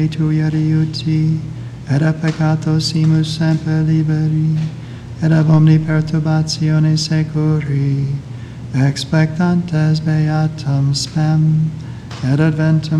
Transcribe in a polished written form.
tuia riuti, et a peccatosimus semper liberi, et ab omni perturbatione securi, expectantes beatum spem, et adventum